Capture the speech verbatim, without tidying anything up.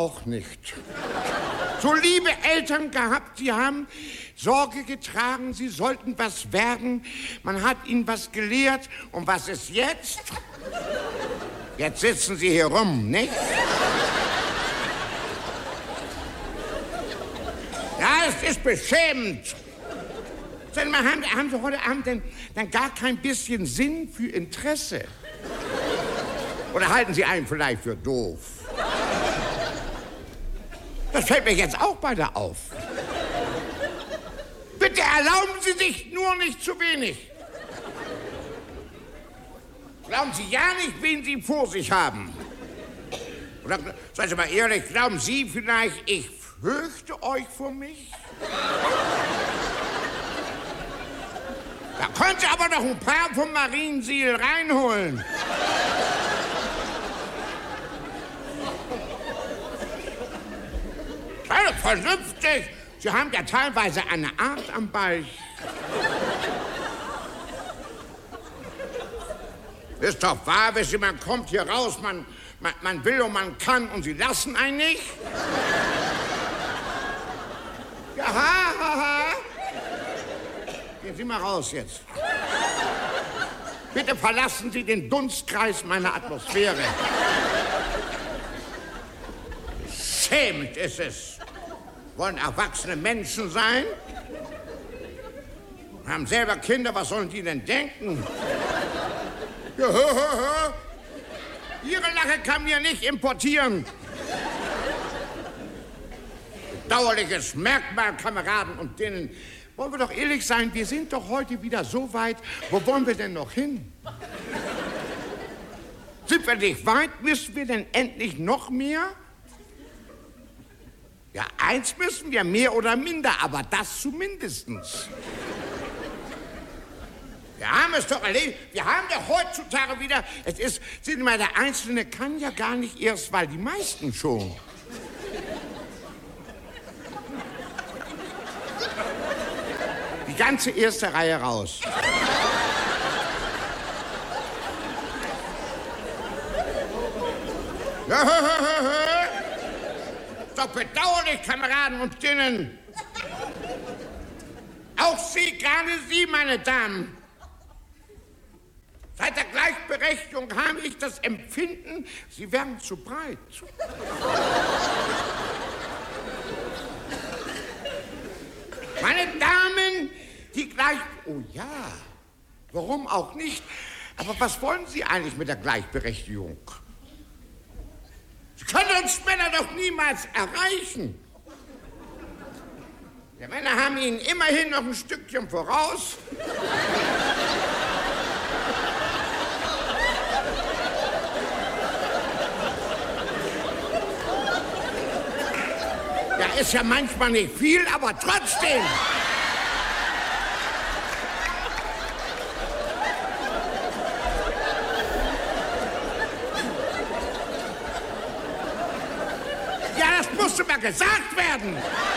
auch nicht. So liebe Eltern gehabt, sie haben Sorge getragen, sie sollten was werden. Man hat ihnen was gelehrt. Und was ist jetzt? Jetzt sitzen sie hier rum, nicht? Ja, es ist beschämend. Sag mal, haben, haben Sie heute Abend denn dann gar kein bisschen Sinn für Interesse? Oder halten Sie einen vielleicht für doof? Das fällt mir jetzt auch beide auf. Bitte erlauben Sie sich nur nicht zu wenig. Glauben Sie ja nicht, wen Sie vor sich haben. Oder, seien Sie mal ehrlich, glauben Sie vielleicht, ich fürchte euch vor mich? Da könnt ihr aber noch ein paar vom Mariensiel reinholen. Seid doch vernünftig. Sie haben ja teilweise eine Art am Ball. Ist doch wahr, wissen Sie, man kommt hier raus, man, man, man will und man kann und Sie lassen einen nicht. Ja, ha, ha, ha. Gehen Sie mal raus jetzt. Bitte verlassen Sie den Dunstkreis meiner Atmosphäre. Schämend ist es. Wollen erwachsene Menschen sein? Haben selber Kinder, was sollen die denn denken? Ja, hö, hö, hö. Ihre Lache kann mir nicht importieren. Bedauerliches Merkmal, Kameraden und Dinnen. Wollen wir doch ehrlich sein, wir sind doch heute wieder so weit. Wo wollen wir denn noch hin? Sind wir nicht weit? Müssen wir denn endlich noch mehr? Ja, eins müssen wir, mehr oder minder, aber das zumindestens. Wir haben es doch erlebt. Wir haben doch heutzutage wieder... Es ist... Sind mal, der Einzelne kann ja gar nicht erst, weil die meisten schon. Die ganze erste Reihe raus. Ja, hö, hö, hö, hö. Doch bedauerlich, Kameraden und Dinnen. Auch Sie, gerade Sie, meine Damen. Seit der Gleichberechtigung habe ich das Empfinden, Sie werden zu breit. Meine Damen, die gleich... Oh ja, warum auch nicht? Aber was wollen Sie eigentlich mit der Gleichberechtigung? Sie können uns Männer doch niemals erreichen. Die Männer haben Ihnen immerhin noch ein Stückchen voraus. Ja, ist ja manchmal nicht viel, aber trotzdem. Ja, das musste mal gesagt werden.